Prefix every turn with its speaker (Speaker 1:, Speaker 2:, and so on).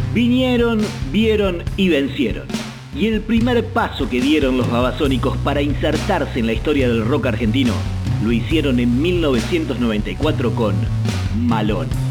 Speaker 1: Vinieron, vieron y vencieron. Y el primer paso que dieron los Babasónicos para insertarse en la historia del rock argentino lo hicieron en 1994 con Malón.